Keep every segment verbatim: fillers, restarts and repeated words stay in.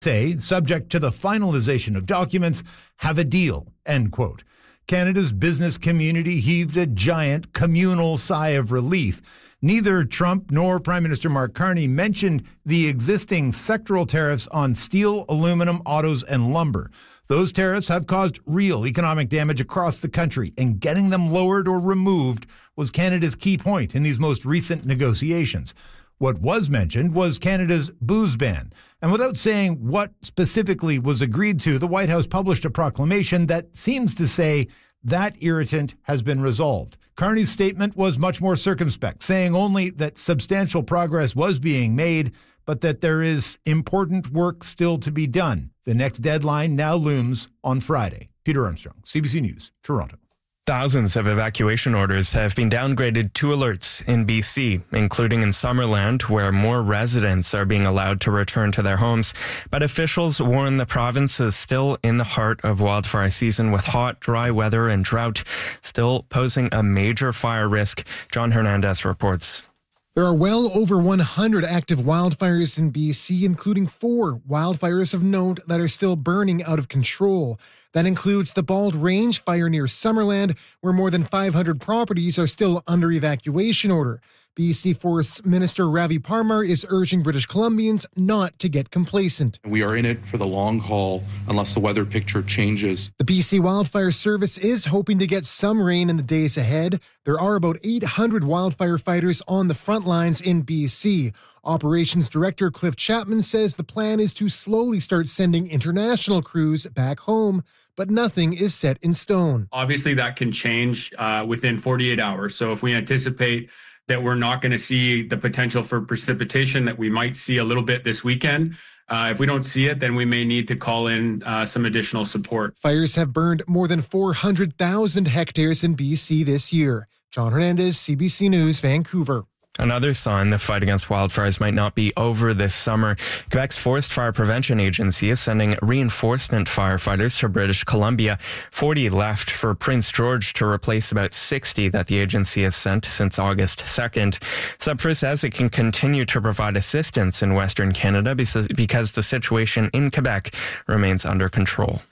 say, subject to the finalization of documents, have a deal, end quote. Canada's business community heaved a giant communal sigh of relief. Neither Trump nor Prime Minister Mark Carney mentioned the existing sectoral tariffs on steel, aluminum, autos, and lumber. Those tariffs have caused real economic damage across the country, and getting them lowered or removed was Canada's key point in these most recent negotiations. What was mentioned was Canada's booze ban. And without saying what specifically was agreed to, the White House published a proclamation that seems to say that irritant has been resolved. Carney's statement was much more circumspect, saying only that substantial progress was being made, but that there is important work still to be done. The next deadline now looms on Friday. Peter Armstrong, C B C News, Toronto. Thousands of evacuation orders have been downgraded to alerts in B C, including in Summerland, where more residents are being allowed to return to their homes. But officials warn the province is still in the heart of wildfire season, with hot, dry weather and drought still posing a major fire risk. John Hernandez reports. There are well over one hundred active wildfires in B C, including four wildfires of note that are still burning out of control. That includes the Bald Range fire near Summerland, where more than five hundred properties are still under evacuation order. B C Forest Minister Ravi Parmar is urging British Columbians not to get complacent. We are in it for the long haul unless the weather picture changes. The B C Wildfire Service is hoping to get some rain in the days ahead. There are about eight hundred wildfire fighters on the front lines in B C. Operations Director Cliff Chapman says the plan is to slowly start sending international crews back home, but nothing is set in stone. Obviously, that can change uh, within forty-eight hours. So if we anticipate that we're not going to see the potential for precipitation that we might see a little bit this weekend, Uh, if we don't see it, then we may need to call in uh, some additional support. Fires have burned more than four hundred thousand hectares in B C this year. John Hernandez, C B C News, Vancouver. Another sign the fight against wildfires might not be over this summer. Quebec's Forest Fire Prevention Agency is sending reinforcement firefighters to British Columbia. forty left for Prince George to replace about sixty that the agency has sent since August second. Supfer says it can continue to provide assistance in Western Canada because the situation in Quebec remains under control.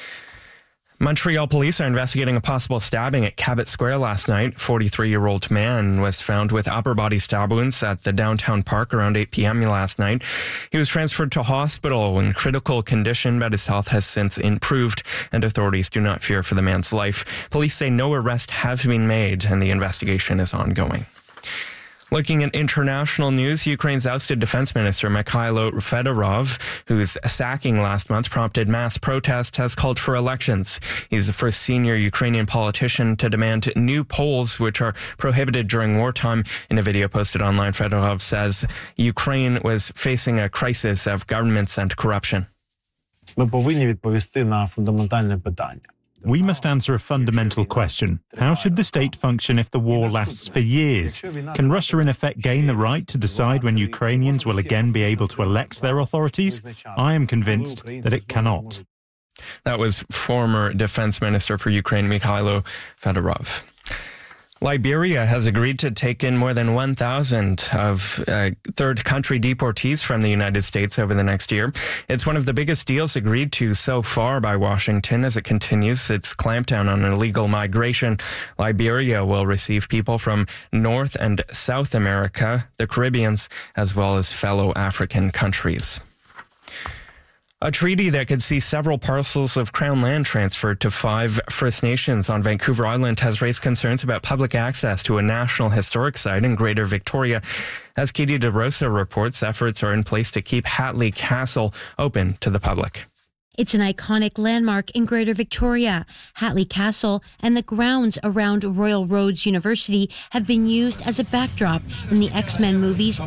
Montreal police are investigating a possible stabbing at Cabot Square last night. forty-three-year-old man was found with upper body stab wounds at the downtown park around eight p.m. last night. He was transferred to hospital in critical condition, but his health has since improved, and authorities do not fear for the man's life. Police say no arrests have been made, and the investigation is ongoing. Looking at international news, Ukraine's ousted defense minister Mikhailo Fedorov, whose sacking last month prompted mass protests, has called for elections. He's the first senior Ukrainian politician to demand new polls, which are prohibited during wartime. In a video posted online, Fedorov says Ukraine was facing a crisis of governments and corruption. Ми повинні відповісти на фундаментальне питання. We must answer a fundamental question. How should the state function if the war lasts for years? Can Russia in effect gain the right to decide when Ukrainians will again be able to elect their authorities? I am convinced that it cannot. That was former Defense Minister for Ukraine, Mikhailo Fedorov. Liberia has agreed to take in more than one thousand of uh, third country deportees from the United States over the next year. It's one of the biggest deals agreed to so far by Washington as it continues its clampdown on illegal migration. Liberia will receive people from North and South America, the Caribbean, as well as fellow African countries. A treaty that could see several parcels of Crown land transferred to five First Nations on Vancouver Island has raised concerns about public access to a national historic site in Greater Victoria. As Katie DeRosa reports, efforts are in place to keep Hatley Castle open to the public. It's an iconic landmark in Greater Victoria. Hatley Castle and the grounds around Royal Roads University have been used as a backdrop in the X-Men movies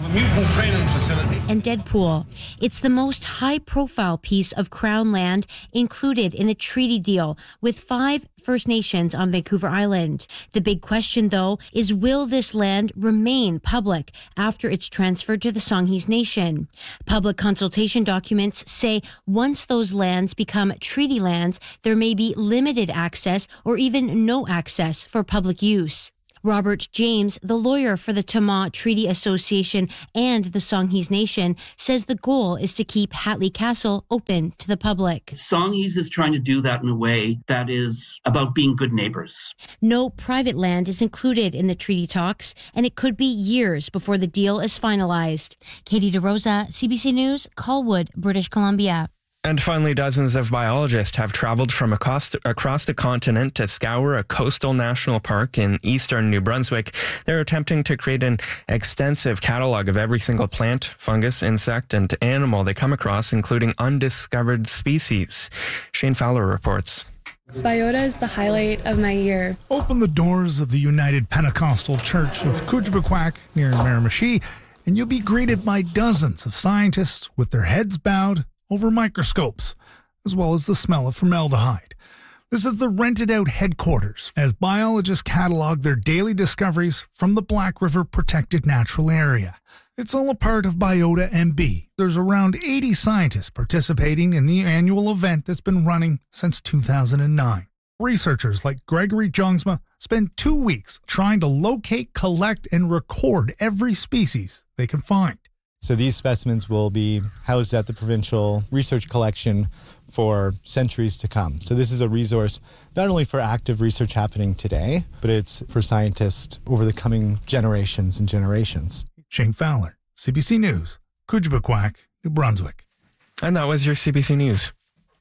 and Deadpool. It's the most high-profile piece of Crown land included in a treaty deal with five First Nations on Vancouver Island. The big question, though, is will this land remain public after it's transferred to the Songhees Nation? Public consultation documents say once those lands become treaty lands, there may be limited access or even no access for public use. Robert James, the lawyer for the Tama Treaty Association and the Songhees Nation, says the goal is to keep Hatley Castle open to the public. Songhees is trying to do that in a way that is about being good neighbors. No private land is included in the treaty talks, and it could be years before the deal is finalized. Katie DeRosa, C B C News, Colwood, British Columbia. And finally, dozens of biologists have traveled from across, across the continent to scour a coastal national park in eastern New Brunswick. They're attempting to create an extensive catalog of every single plant, fungus, insect, and animal they come across, including undiscovered species. Shane Fowler reports. Biota is the highlight of my year. Open the doors of the United Pentecostal Church of Kujbequack near Miramichi, and you'll be greeted by dozens of scientists with their heads bowed over microscopes, as well as the smell of formaldehyde. This is the rented-out headquarters as biologists catalog their daily discoveries from the Black River Protected Natural Area. It's all a part of Biota M B. There's around eighty scientists participating in the annual event that's been running since two thousand nine. Researchers like Gregory Jongsma spend two weeks trying to locate, collect, and record every species they can find. So these specimens will be housed at the provincial research collection for centuries to come. So this is a resource not only for active research happening today, but it's for scientists over the coming generations and generations. Shane Fowler, C B C News, Kujbequack, New Brunswick. And that was your C B C News.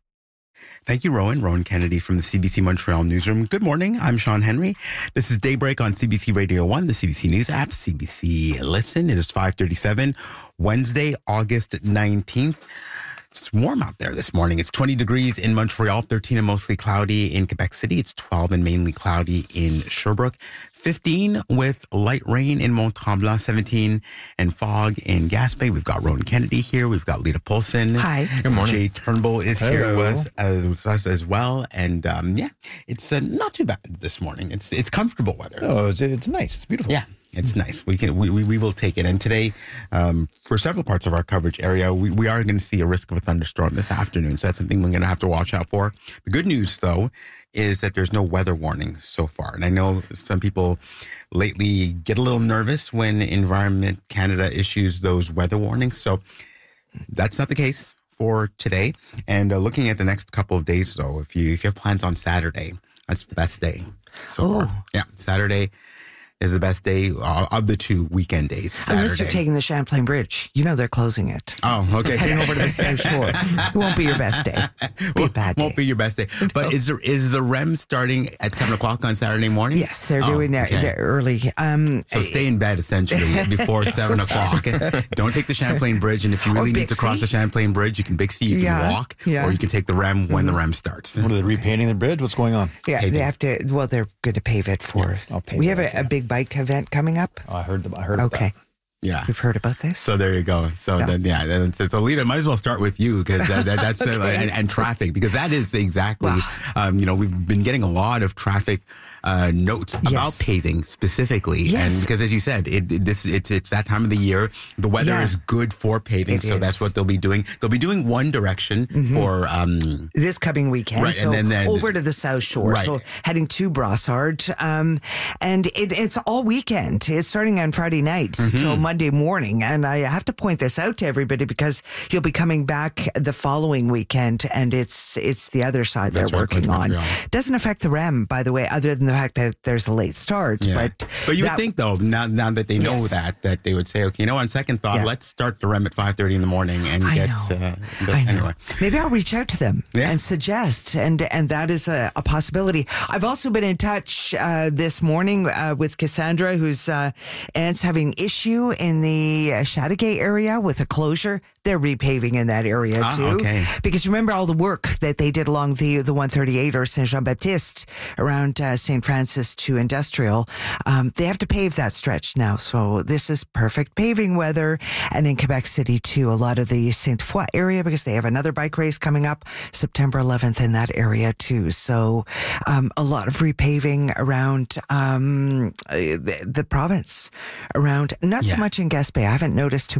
Thank you, Rowan. Rowan Kennedy from the C B C Montreal Newsroom. Good morning. I'm Sean Henry. This is Daybreak on C B C Radio one, the C B C News app, C B C Listen. It is five thirty-seven, Wednesday, August nineteenth. It's warm out there this morning. It's twenty degrees in Montreal, thirteen and mostly cloudy in Quebec City. It's twelve and mainly cloudy in Sherbrooke. fifteen with light rain in Mont-Tremblant, seventeen and fog in Gaspé. We've got Rowan Kennedy here. We've got Lita Polson. Hi. Good morning. Jay Turnbull is Hello. here with, as, with us as well. And um, yeah, it's uh, not too bad this morning. It's it's comfortable weather. Oh, it's, it's nice. It's beautiful. Yeah. It's nice. We can we, we, we will take it. And today, um, for several parts of our coverage area, we, we are going to see a risk of a thunderstorm this afternoon. So that's something we're going to have to watch out for. The good news, though, is that there's no weather warning so far. And I know some people lately get a little nervous when Environment Canada issues those weather warnings. So that's not the case for today. And uh, looking at the next couple of days, though, if you if you have plans on Saturday, that's the best day so oh. far. Yeah, Saturday is the best day uh, of the two weekend days. Saturday. Unless you're taking the Champlain Bridge. You know they're closing it. Oh, okay. Heading over to the South Shore. It won't be your best day. It'll be a bad day. Won't be your best day. But is there is the R E M starting at seven o'clock on Saturday morning? Yes, they're oh, doing their, okay. their early. Um, so stay in bed, essentially, before seven o'clock. Don't take the Champlain Bridge. And if you really need to cross the Champlain Bridge, you can Bixie, you can yeah, walk, yeah. or you can take the R E M when mm-hmm. the R E M starts. What are they repainting the bridge? What's going on? Yeah, Paving. they have to, well, they're going to pave it for. Yeah, pave we it have up, a, yeah. a big bike event coming up. Oh, I heard them. I heard Okay. of that. Yeah. You've heard about this? So there you go. So No. then, yeah, then, so, so Lita, might as well start with you because that, that, that's, Okay. uh, and, and traffic, because that is exactly, Wow. um, you know, we've been getting a lot of traffic uh, notes about Yes. paving specifically. Yes. And because as you said, it, it- this it's it's that time of the year. The weather Yeah. is good for paving. It so is. that's what they'll be doing. They'll be doing one direction Mm-hmm. for, um, This coming weekend, Right, so and then- then- over to the South Shore, Right. so heading to Brossard, um, and it, it's all weekend. It's starting on Friday night Mm-hmm. till Monday morning, and I have to point this out to everybody because you'll be coming back the following weekend, and it's it's the other side That's they're right, working on. Montreal. Doesn't affect the R E M, by the way, other than the fact that there's a late start. yeah. But but you that- would think though, now now that they know Yes. that, that they would say, okay, you know, on second thought, Yeah. let's start the R E M at five thirty in the morning and I get, know. uh, but I know. anyway. Maybe I'll reach out to them Yeah. and suggest, and and that is a, a possibility. I've also been in touch uh, this morning uh, with Cassandra, whose uh, aunt's having issue in the uh, Chateauguay area with a closure. They're repaving in that area Ah, too, okay. because remember all the work that they did along the the one thirty-eight or Saint Jean Baptiste around uh, Saint Francis to Industrial. Um, they have to pave that stretch now, so this is perfect paving weather. And in Quebec City too, a lot of the Sainte Foy area, because they have another bike race coming up September eleventh in that area too. So um, a lot of repaving around um, uh, the, the province, around not Yeah. so much in Gaspé. I haven't noticed too many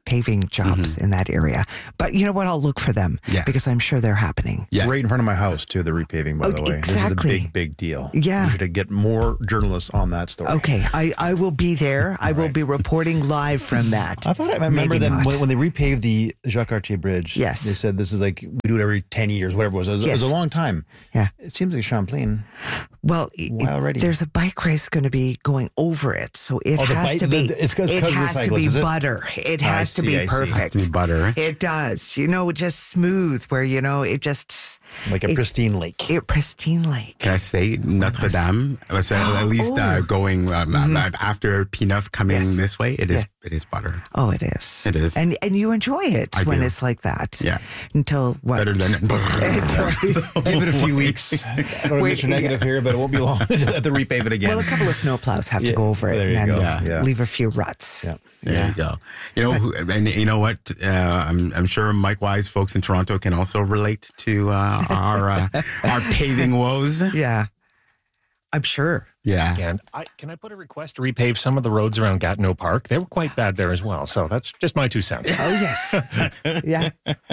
paving jobs Mm-hmm. in that area. But you know what? I'll look for them Yeah. because I'm sure they're happening. Yeah. Right in front of my house, too, the repaving, by Oh, the way. exactly. This is a big, big deal. Yeah. We should get more journalists on that story. Okay, I, I will be there. I will be reporting live from that. I thought I remember Maybe them not. when, when they repaved the Jacques Cartier Bridge. Yes. They said this is like, we do it every ten years, whatever it was. It was, it was Yes. a long time. Yeah. It seems like Champlain. Well, Why already? there's a bike race going to be going over it, so it Oh, the has bike- to be. the- it's 'cause- it 'cause of the has to cyclists, be is it? butter. It I has to see, be I see. perfect. Has to be butter. It does. You know, just smooth. Where you know it just Like a it- pristine lake. A pristine lake. Can I say Notre Dame? So at least uh, Oh. going um, Mhm. uh, after Pinot coming Yes. this way, it is Yeah. it is butter. Oh, it is. It is. And and you enjoy it I when do. it's like that. Yeah. Until what? Better than Give it a few weeks. I don't want to Wait, mention negative yeah. here, but it won't be long. Just have to repave it again. Well, a couple of snowplows have to Yeah, go over it there you and go. then Yeah. leave a few ruts. Yeah. There Yeah. you go. You know, who, and you know what? Uh, I'm I'm sure Mike Wise folks in Toronto can also relate to uh, our uh, our paving woes. Yeah, I'm sure. Yeah. And I, can I put a request to repave some of the roads around Gatineau Park? They were quite bad there as well. So that's just my two cents. Oh yes, yeah.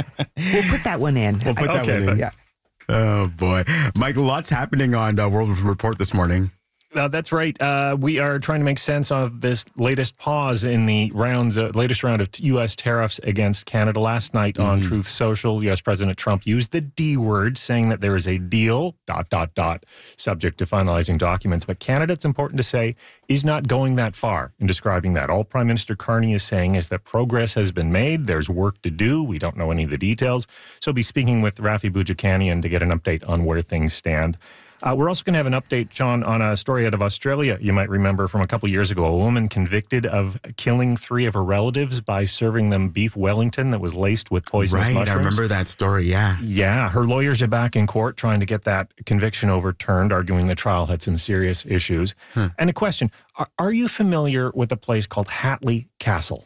We'll put that one in. We'll put that Okay, one in. Yeah. Oh boy, Mike, lots happening on uh, World Report this morning. Uh, that's right. Uh, we are trying to make sense of this latest pause in the rounds, uh, latest round of U S tariffs against Canada. Last night on Truth Social, U S President Trump used the D word, saying that there is a deal, dot, dot, dot, subject to finalizing documents. But Canada, it's important to say, is not going that far in describing that. All Prime Minister Carney is saying is that progress has been made. There's work to do. We don't know any of the details. So I'll be speaking with Rafi Boudjikanian to get an update on where things stand. Uh, we're also going to have an update, John, on a story out of Australia you might remember from a couple years ago. A woman convicted of killing three of her relatives by serving them beef Wellington that was laced with poisonous Right, mushrooms. I remember that story, yeah. Yeah, her lawyers are back in court trying to get that conviction overturned, arguing the trial had some serious issues. Huh. And a question, are, are you familiar with a place called Hatley Castle?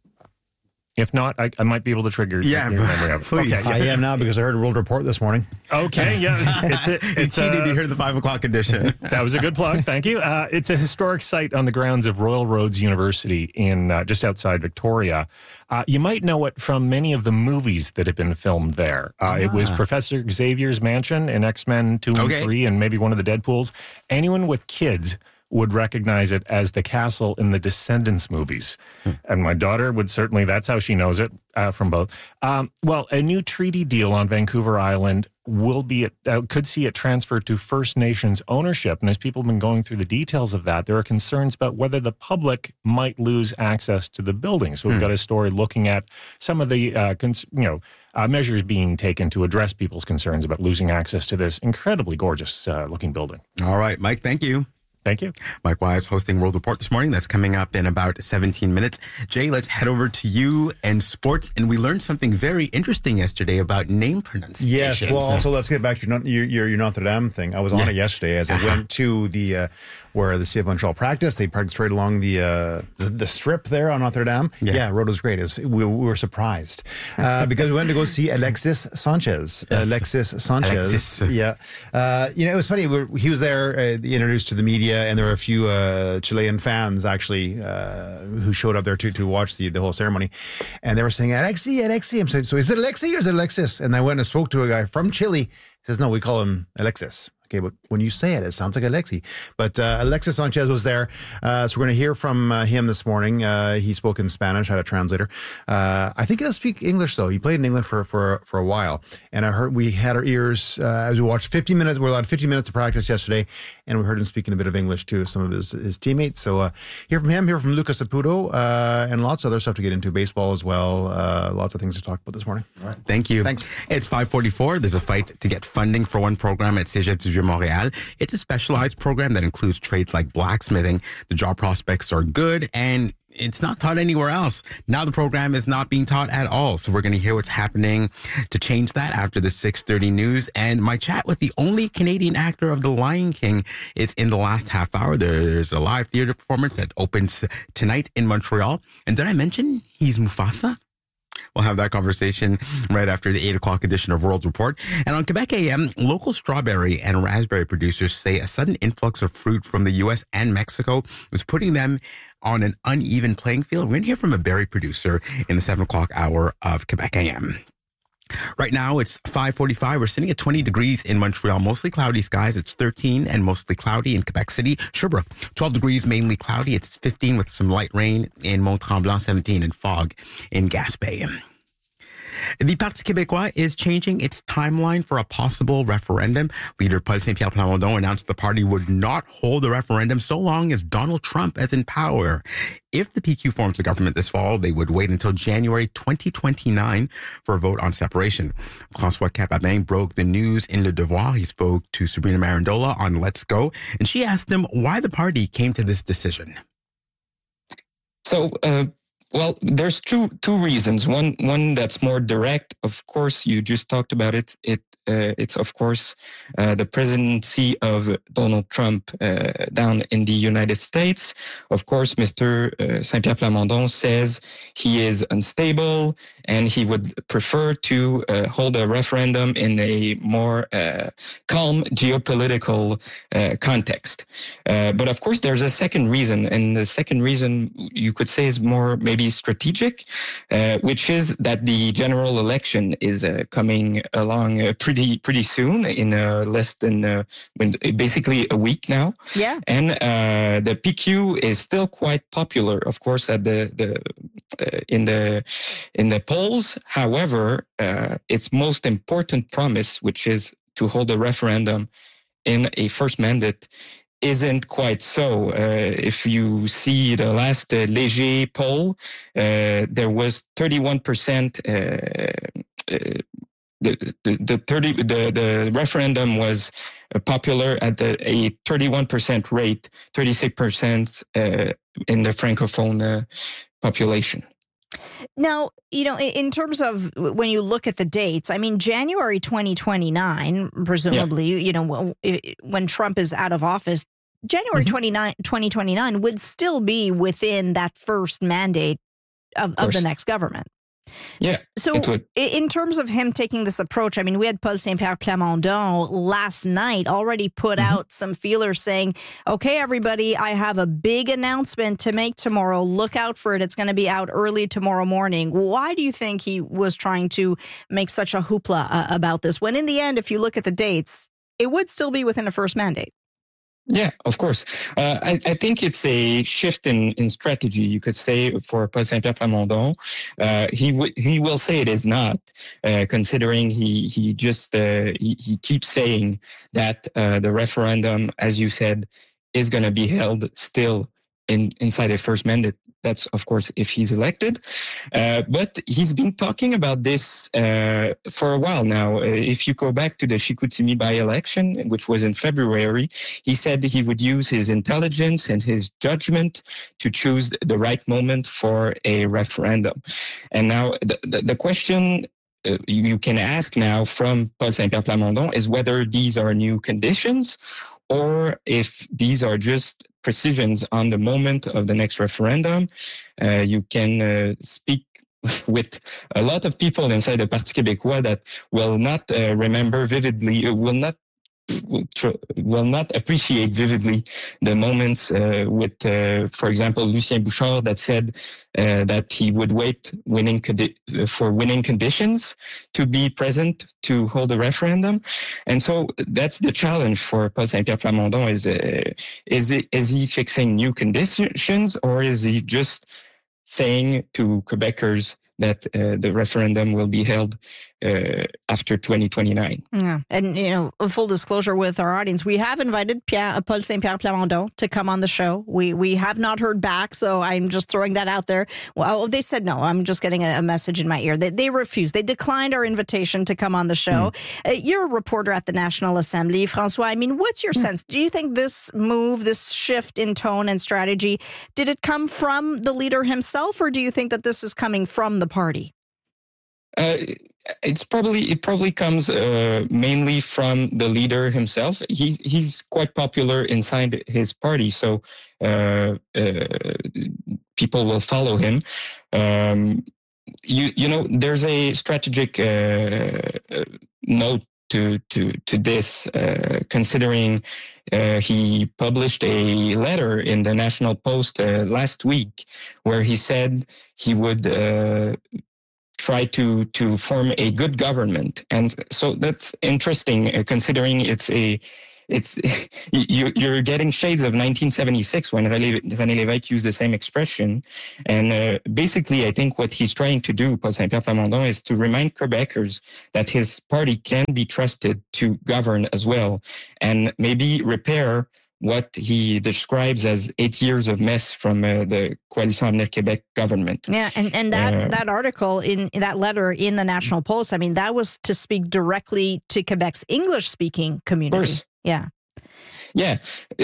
If not, I, I might be able to trigger Yeah, your memory of it. please. Okay, I am now because I heard World Report this morning. Okay, yeah, it's, it's, it. It's, it's cheated uh, to hear the five o'clock edition. That was a good plug. Thank you. Uh, it's a historic site on the grounds of Royal Roads University in uh, just outside Victoria. Uh, you might know it from many of the movies that have been filmed there. Uh, It was Ah. Professor Xavier's mansion in X-Men two and Okay. three and maybe one of the Deadpools. Anyone with kids would recognize it as the castle in the Descendants movies. And my daughter would certainly, that's how she knows it uh, from both. Um, well, a new treaty deal on Vancouver Island will be, uh, could see it transferred to First Nations ownership. And as people have been going through the details of that, there are concerns about whether the public might lose access to the building. So we've got a story looking at some of the, uh, cons- you know, uh, measures being taken to address people's concerns about losing access to this incredibly gorgeous uh, looking building. All right, Mike, thank you. Thank you. Mike Wise hosting World Report this morning. That's coming up in about seventeen minutes. Jay, let's head over to you and sports. And we learned something very interesting yesterday about name pronunciation. Yes, well, also let's get back to your your, your, your Notre Dame thing. I was on Yeah. it yesterday as I Uh-huh. went to the uh, where the C F Montreal practiced. They practiced right along the uh, the, the strip there on Notre Dame. Yeah. Yeah, road was great. It was, we, we were surprised uh, because we went to go see Alexis Sanchez. Yes. Alexis Sanchez. Alexis. Yeah, uh, you know it was funny. We were, he was there, uh, introduced to the media, and there were a few uh, Chilean fans actually uh, who showed up there to to watch the, the whole ceremony, and they were saying Alexi, Alexi. I'm saying, so is it Alexi or is it Alexis? And I went and spoke to a guy from Chile. He says, no, we call him Alexis. Okay, but when you say it, it sounds like Alexi. But uh, Alexis Sanchez was there. Uh, so we're going to hear from uh, him this morning. Uh, he spoke in Spanish, had a translator. Uh, I think he does speak English, though. He played in England for for, for a while. And I heard we had our ears uh, as we watched fifty minutes. We were allowed fifty minutes of practice yesterday. And we heard him speaking a bit of English, too, some of his, his teammates. So uh, hear from him, hear from Lucas Saputo, uh, and lots of other stuff to get into. Baseball as well. Uh, lots of things to talk about this morning. All right. Thank you. Thanks. It's five forty-four. There's a fight to get funding for one program at Cégep du Vieux-Montréal. It's a specialized program that includes trades like blacksmithing. The job prospects are good, and it's not taught anywhere else. Now the program is not being taught at all. So we're going to hear what's happening to change that after the six thirty news. And my chat with the only Canadian actor of The Lion King is in the last half hour. There's a live theater performance that opens tonight in Montreal. And did I mention he's Mufasa? We'll have that conversation right after the eight o'clock edition of World Report. And on Quebec A M, local strawberry and raspberry producers say a sudden influx of fruit from the U S and Mexico is putting them on an uneven playing field? We're going to hear from a berry producer in the seven o'clock hour of Quebec A M. Right now, it's five forty-five. We're sitting at twenty degrees in Montreal. Mostly cloudy skies. It's thirteen and mostly cloudy in Quebec City. Sherbrooke, twelve degrees, mainly cloudy. It's fifteen with some light rain in Mont-Tremblant, seventeen and fog in Gaspé. The Parti québécois is changing its timeline for a possible referendum. Leader Paul Saint-Pierre Plamondon announced the party would not hold a referendum so long as Donald Trump is in power. If the P Q forms a government this fall, they would wait until January twenty twenty-nine for a vote on separation. François Capabin broke the news in Le Devoir. He spoke to Sabrina Marandola on Let's Go, and she asked him why the party came to this decision. So, uh Well, there's two two reasons. One one that's more direct. Of course, you just talked about it. It uh, it's of course uh, the presidency of Donald Trump uh, down in the United States. Of course, Mister Uh, Saint-Pierre Plamondon says he is unstable and he would prefer to uh, hold a referendum in a more uh, calm geopolitical uh, context. Uh, but of course, there's a second reason, and the second reason you could say is more maybe strategic, uh, which is that the general election is uh, coming along uh, pretty pretty soon, in uh, less than uh, when, basically a week now. Yeah, and uh, the P Q is still quite popular, of course, at the the uh, in the in the polls. However, uh, its most important promise, which is to hold a referendum in a first mandate, isn't quite so. Uh, if you see the last uh, Léger poll, uh, there was thirty-one percent. Uh, uh, the the the thirty the the referendum was uh, popular at the, a thirty-one percent rate, thirty-six percent uh, in the francophone uh, population. Now, you know, in terms of when you look at the dates, I mean, January twenty twenty-nine, presumably, yeah. you know, when Trump is out of office, January mm-hmm. twenty twenty-nine would still be within that first mandate of, of, of the next government. Yeah. So in terms of him taking this approach, I mean, we had Paul Saint-Pierre Plamondon last night already put mm-hmm. out some feelers saying, okay, everybody, I have a big announcement to make tomorrow. Look out for it. It's going to be out early tomorrow morning. Why do you think he was trying to make such a hoopla uh, about this? When in the end, if you look at the dates, it would still be within a first mandate. Yeah, of course. Uh, I, I think it's a shift in, in strategy, you could say, for Paul Saint-Pierre Plamondon. Uh, he w- he will say it is not, uh, considering he he just uh, he, he keeps saying that uh, the referendum, as you said, is going to be held still in inside a first mandate. That's, of course, if he's elected. Uh, but he's been talking about this uh, for a while now. Uh, if you go back to the Chicoutimi by-election, which was in February, he said he would use his intelligence and his judgment to choose the right moment for a referendum. And now the, the, the question uh, you can ask now from Paul Saint-Pierre Plamondon is whether these are new conditions or if these are just precisions on the moment of the next referendum. Uh, you can uh, speak with a lot of people inside the Parti québécois that will not uh, remember vividly, uh, will not will not appreciate vividly the moments uh, with, uh, for example, Lucien Bouchard that said uh, that he would wait winning condi- for winning conditions to be present to hold a referendum. And so that's the challenge for Paul Saint-Pierre Plamondon is, uh, is, it, is he fixing new conditions or is he just saying to Quebecers that uh, the referendum will be held uh, after twenty twenty-nine. Yeah. And, you know, full disclosure with our audience, we have invited Pierre, Paul Saint-Pierre Plamondon to come on the show. We we have not heard back, so I'm just throwing that out there. Well, they said no. I'm just getting a, a message in my ear. They, they refused. They declined our invitation to come on the show. Mm. Uh, you're a reporter at the National Assembly, François. I mean, what's your mm. sense? Do you think this move, this shift in tone and strategy, did it come from the leader himself, or do you think that this is coming from the party? Uh, it's probably it probably comes uh, mainly from the leader himself. He's he's quite popular inside his party, so uh, uh, people will follow him. Um, you you know, there's a strategic uh, note to to to this, uh, considering uh, he published a letter in the National Post uh, last week where he said he would uh, try to to form a good government. And so that's interesting, uh, considering it's a It's you, you're getting shades of nineteen seventy-six when René, René Lévesque used the same expression. And uh, basically, I think what he's trying to do, Paul Saint-Pierre Plamondon, is to remind Quebecers that his party can be trusted to govern as well, and maybe repair what he describes as eight years of mess from uh, the Coalition Avenir Québec government. Yeah, and, and that, uh, that article, in, in that letter in the National Post, I mean, that was to speak directly to Quebec's English-speaking community. Of course. Yeah. Yeah.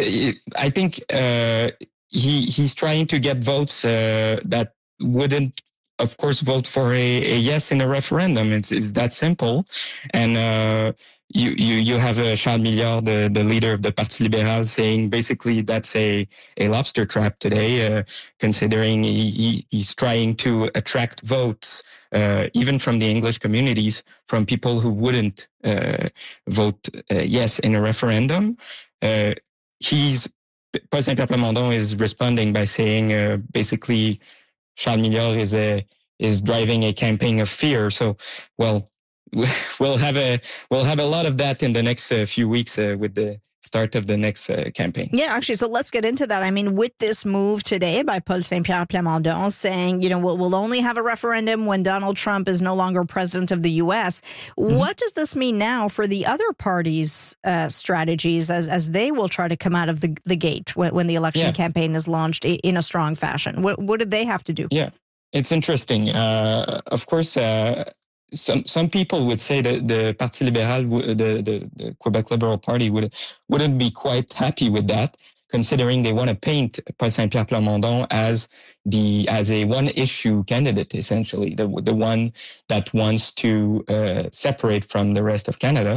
I think uh, he he's trying to get votes uh, that wouldn't, of course, vote for a, a yes in a referendum. It's, it's that simple. And uh, you, you, you have uh, Charles Milliard, the, the leader of the Parti libéral, saying basically that's a, a lobster trap today, uh, considering he, he, he's trying to attract votes, uh, even from the English communities, from people who wouldn't uh, vote uh, yes in a referendum. Uh, he's, Paul Saint-Pierre Plamondon is responding by saying uh, basically Charles Milliard is a, is driving a campaign of fear. So, well, we'll have a we'll have a lot of that in the next uh, few weeks uh, with the start of the next uh, campaign. Yeah, actually, so let's get into that. I mean, with this move today by Paul Saint-Pierre Plamondon saying, you know, we'll, we'll only have a referendum when Donald Trump is no longer president of the U S. Mm-hmm. What does this mean now for the other parties' uh, strategies as as they will try to come out of the, the gate when, when the election yeah. campaign is launched in a strong fashion? What, what did they have to do? Yeah, it's interesting. Uh, of course, uh, Some some people would say that the Parti libéral, the, the, the Quebec Liberal Party, would, wouldn't be quite happy with that, considering they want to paint Paul Saint-Pierre Plamondon as the as a one-issue candidate, essentially, the the one that wants to uh, separate from the rest of Canada.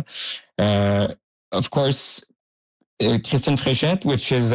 Uh, of course, uh, Christine Fréchette, which is,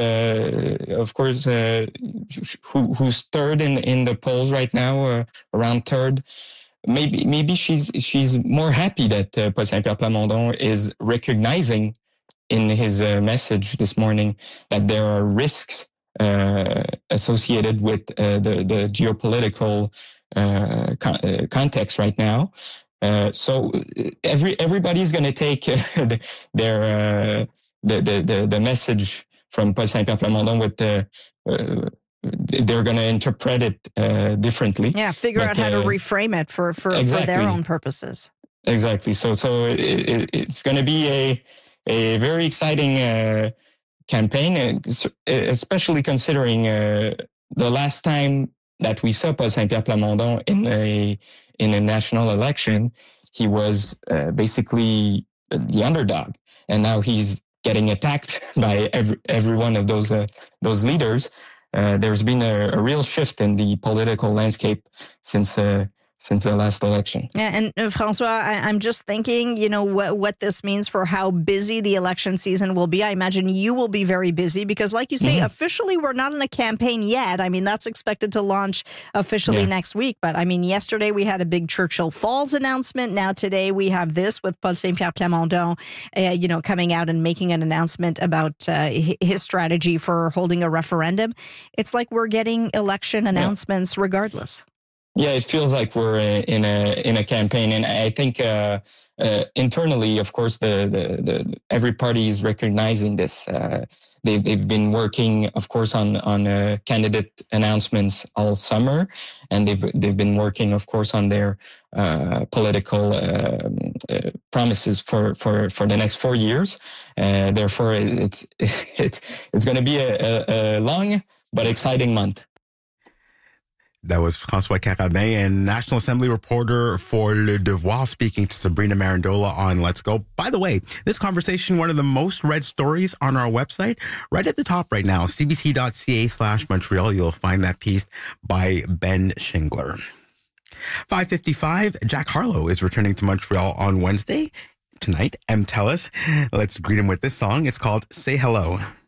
uh, of course, uh, who, who's third in, in the polls right now, uh, around third. Maybe maybe she's she's more happy that uh, Paul Saint-Pierre Plamondon is recognizing in his uh, message this morning that there are risks uh, associated with uh, the the geopolitical uh, con- uh, context right now. Uh, so every everybody's going to take uh, the, their uh, the, the the the message from Paul Saint-Pierre Plamondon with the. Uh, they're going to interpret it uh, differently. Yeah, figure but, out how uh, to reframe it for, for, exactly. for their own purposes. Exactly. So so it, it, it's going to be a a very exciting uh, campaign, especially considering uh, the last time that we saw Paul Saint-Pierre Plamondon in a in a national election, he was uh, basically the underdog, and now he's getting attacked by every every one of those uh, those leaders. Uh, there's been a, a real shift in the political landscape since uh, since the last election. Yeah, and uh, François, I, I'm just thinking, you know, what what this means for how busy the election season will be. I imagine you will be very busy because, like you say, mm-hmm. officially we're not in a campaign yet. I mean, that's expected to launch officially yeah. next week. But I mean, yesterday we had a big Churchill Falls announcement. Now today we have this with Paul Saint-Pierre Plamondon, uh, you know, coming out and making an announcement about uh, his strategy for holding a referendum. It's like we're getting election announcements yeah. regardless. Yeah, it feels like we're in a in a campaign, and I think uh, uh, internally, of course, the, the the every party is recognizing this. Uh, they they've been working, of course, on on uh, candidate announcements all summer, and they've they've been working, of course, on their uh, political uh, uh, promises for, for, for the next four years. Uh, therefore, it's it's it's going to be a, a, a long but exciting month. That was François Carabin, and National Assembly reporter for Le Devoir, speaking to Sabrina Marandola on Let's Go. By the way, this conversation, one of the most read stories on our website, right at the top right now, cbc.ca slash Montreal. You'll find that piece by Ben Shingler. five fifty-five, Jack Harlow is returning to Montreal on Wednesday. Tonight, M. Tellis. Let's greet him with this song. It's called Say Hello.